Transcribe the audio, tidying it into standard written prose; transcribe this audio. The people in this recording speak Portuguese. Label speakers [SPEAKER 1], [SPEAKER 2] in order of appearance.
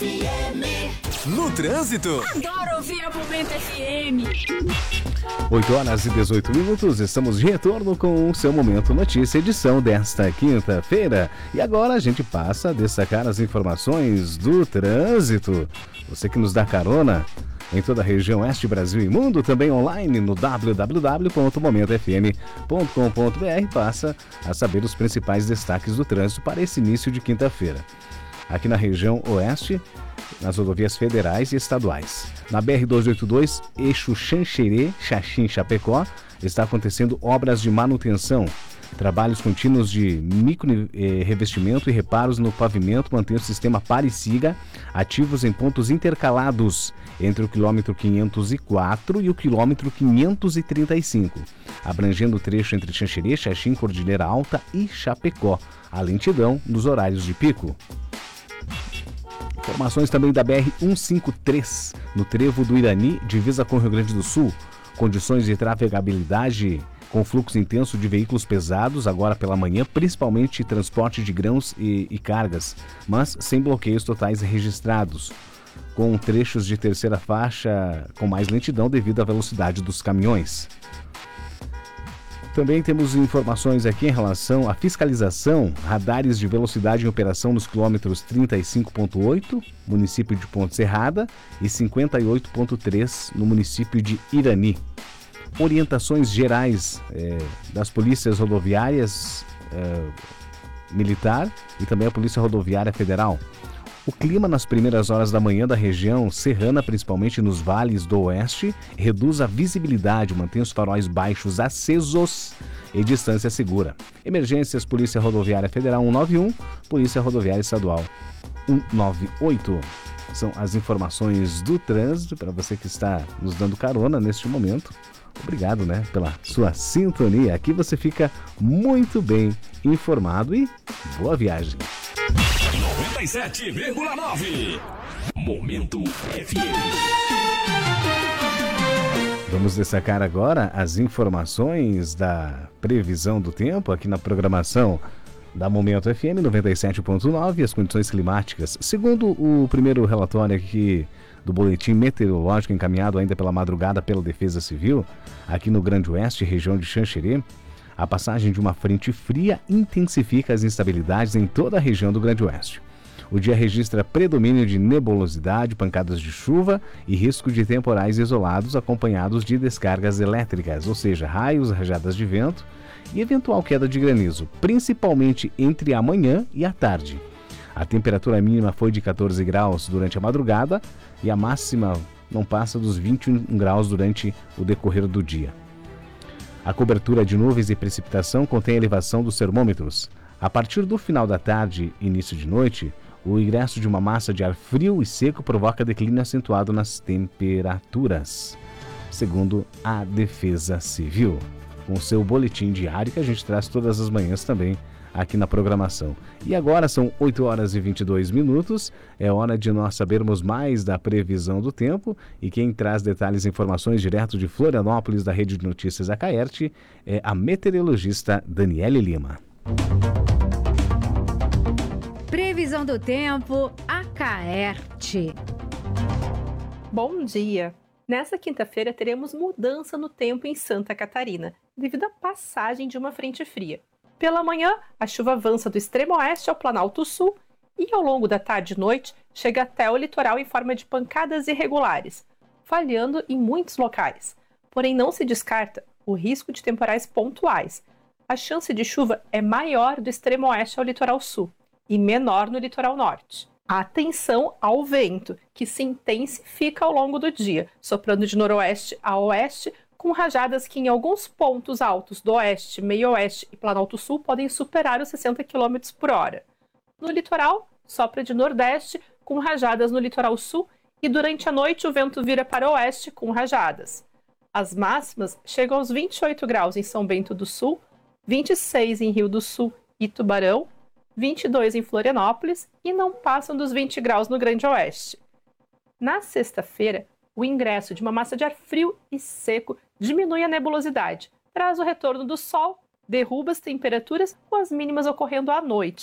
[SPEAKER 1] No trânsito.
[SPEAKER 2] Adoro ouvir a Momento FM.
[SPEAKER 3] 8h18, estamos de retorno com o seu Momento Notícia, edição desta quinta-feira. E agora a gente passa a destacar as informações do trânsito. Você que nos dá carona em toda a região oeste, Brasil e mundo, também online no www.momentofm.com.br, passa a saber os principais destaques do trânsito para esse início de quinta-feira. Aqui na região oeste, nas rodovias federais e estaduais. Na BR-282, eixo Xanxerê-Xaxim-Chapecó, está acontecendo obras de manutenção. Trabalhos contínuos de micro-revestimento e reparos no pavimento mantêm o sistema pare e siga ativos em pontos intercalados entre o quilômetro 504 e o quilômetro 535, abrangendo o trecho entre Xanxerê, Xaxim, Cordilheira Alta e Chapecó. A lentidão nos horários de pico. Informações também da BR-153, no trevo do Irani, divisa com o Rio Grande do Sul. Condições de trafegabilidade com fluxo intenso de veículos pesados agora pela manhã, principalmente transporte de grãos e cargas, mas sem bloqueios totais registrados, com trechos de terceira faixa com mais lentidão devido à velocidade dos caminhões. Também temos informações aqui em relação à fiscalização, radares de velocidade em operação nos quilômetros 35.8, município de Ponte Serrada, e 58.3 no município de Irani. Orientações gerais das polícias rodoviárias militar e também a Polícia Rodoviária Federal. O clima nas primeiras horas da manhã da região serrana, principalmente nos vales do oeste, reduz a visibilidade, mantém os faróis baixos acesos e distância segura. Emergências, Polícia Rodoviária Federal 191, Polícia Rodoviária Estadual 198. São as informações do trânsito para você que está nos dando carona neste momento. Obrigado, pela sua sintonia. Aqui você fica muito bem informado e boa viagem.
[SPEAKER 1] 97,9 Momento FM.
[SPEAKER 3] Vamos destacar agora as informações da previsão do tempo aqui na programação da Momento FM 97.9, as condições climáticas. Segundo o primeiro relatório aqui do boletim meteorológico encaminhado ainda pela madrugada pela Defesa Civil, aqui no Grande Oeste, região de Xanxerê, a passagem de uma frente fria intensifica as instabilidades em toda a região do Grande Oeste. O dia registra predomínio de nebulosidade, pancadas de chuva e risco de temporais isolados acompanhados de descargas elétricas, ou seja, raios, rajadas de vento e eventual queda de granizo, principalmente entre a manhã e a tarde. A temperatura mínima foi de 14 graus durante a madrugada e a máxima não passa dos 21 graus durante o decorrer do dia. A cobertura de nuvens e precipitação contém elevação dos termômetros. A partir do final da tarde e início de noite, o ingresso de uma massa de ar frio e seco provoca declínio acentuado nas temperaturas, segundo a Defesa Civil, com seu boletim diário que a gente traz todas as manhãs também aqui na programação. E agora são 8h22, é hora de nós sabermos mais da previsão do tempo e quem traz detalhes e informações direto de Florianópolis da Rede de Notícias Acaerte é a meteorologista Daniele Lima.
[SPEAKER 4] Previsão do tempo Acaerte.
[SPEAKER 5] Bom dia! Nesta quinta-feira teremos mudança no tempo em Santa Catarina, devido à passagem de uma frente fria. Pela manhã, a chuva avança do extremo oeste ao Planalto Sul e, ao longo da tarde e noite, chega até o litoral em forma de pancadas irregulares, falhando em muitos locais. Porém, não se descarta o risco de temporais pontuais. A chance de chuva é maior do extremo oeste ao litoral sul e menor no litoral norte. Atenção ao vento, que se intensifica ao longo do dia, soprando de noroeste a oeste, com rajadas que em alguns pontos altos do oeste, meio-oeste e Planalto Sul podem superar os 60 km por hora. No litoral, sopra de nordeste, com rajadas no litoral sul, e durante a noite o vento vira para o oeste com rajadas. As máximas chegam aos 28 graus em São Bento do Sul, 26 em Rio do Sul e Tubarão, 22 em Florianópolis e não passam dos 20 graus no Grande Oeste. Na sexta-feira, o ingresso de uma massa de ar frio e seco diminui a nebulosidade, traz o retorno do sol, derruba as temperaturas com as mínimas ocorrendo à noite.